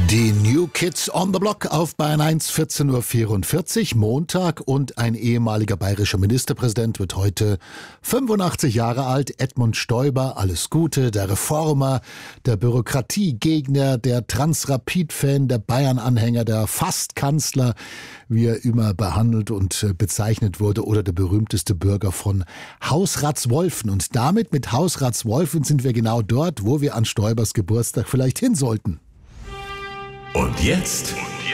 Die New Kids on the Block auf Bayern 1, 14.44 Uhr, Montag, und ein ehemaliger bayerischer Ministerpräsident wird heute 85 Jahre alt. Edmund Stoiber, alles Gute, der Reformer, der Bürokratiegegner, der Transrapid-Fan, der Bayern-Anhänger, der Fast-Kanzler, wie er immer behandelt und bezeichnet wurde, oder der berühmteste Bürger von Hausratswolfen. Und damit, mit Hausratswolfen, sind wir genau dort, wo wir an Stoibers Geburtstag vielleicht hin sollten. Und jetzt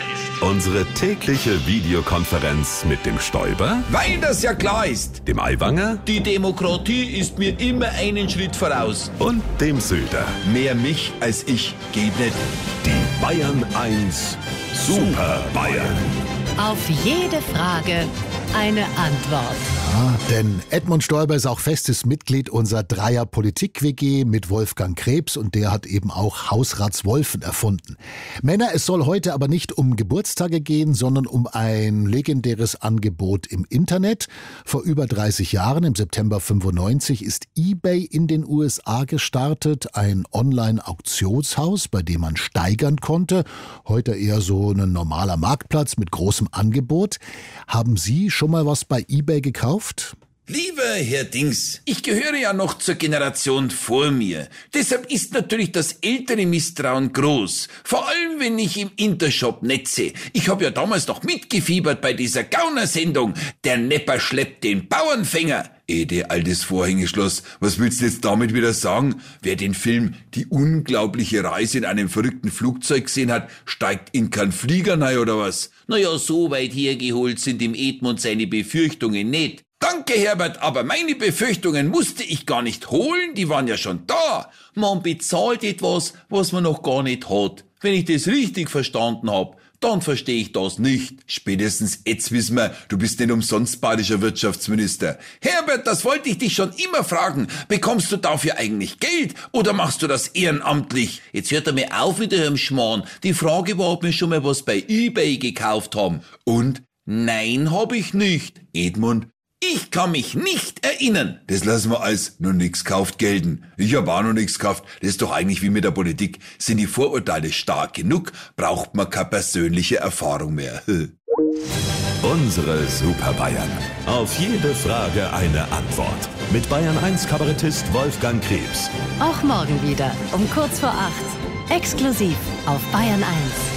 unsere tägliche Videokonferenz mit dem Stoiber, Weil das ja klar ist. dem Aiwanger Die Demokratie ist mir immer einen Schritt voraus. und dem Söder. Mehr mich als ich geht nicht. Die Bayern 1 Super Bayern. Auf jede Frage eine Antwort. Ja, denn Edmund Stoiber ist auch festes Mitglied unserer Dreier-Politik-WG mit Wolfgang Krebs, und der hat eben auch Hausratswolfen erfunden. Männer, es soll heute aber nicht um Geburtstage gehen, sondern um ein legendäres Angebot im Internet. Vor über 30 Jahren, im September 95, ist eBay in den USA gestartet, ein Online-Auktionshaus, bei dem man steigern konnte. Heute eher so ein normaler Marktplatz mit großem Angebot. Haben Sie schon mal was bei eBay gekauft? Lieber Herr Dings, ich gehöre ja noch zur Generation vor mir. Deshalb ist natürlich das ältere Misstrauen groß. Vor allem, wenn ich im Intershop netze. Ich habe ja damals noch mitgefiebert bei dieser Gaunersendung. Der Nepper schleppt den Bauernfänger. Ede, altes Vorhängeschloss, was willst du jetzt damit wieder sagen? Wer den Film Die unglaubliche Reise in einem verrückten Flugzeug gesehen hat, steigt in keinen Flieger rein oder was? Naja, so weit hergeholt sind im Edmund seine Befürchtungen nicht. Danke, Herbert, aber meine Befürchtungen musste ich gar nicht holen, die waren ja schon da. Man bezahlt etwas, was man noch gar nicht hat. Wenn ich das richtig verstanden hab, dann verstehe ich das nicht. Spätestens jetzt wissen wir, du bist nicht umsonst bayerischer Wirtschaftsminister. Herbert, das wollte ich dich schon immer fragen. Bekommst du dafür eigentlich Geld oder machst du das ehrenamtlich? Jetzt hört er mir auf mit dem Schmarrn. Die Frage war, ob wir schon mal was bei eBay gekauft haben. Und? Nein, hab ich nicht. Edmund, ich kann mich nicht erinnern. Das lassen wir als noch nix kauft gelten. Ich hab auch noch nix gekauft. Das ist doch eigentlich wie mit der Politik. Sind die Vorurteile stark genug, braucht man keine persönliche Erfahrung mehr. Unsere Super Bayern. Auf jede Frage eine Antwort. Mit Bayern 1 Kabarettist Wolfgang Krebs. Auch morgen wieder um kurz vor 8. Exklusiv auf Bayern 1.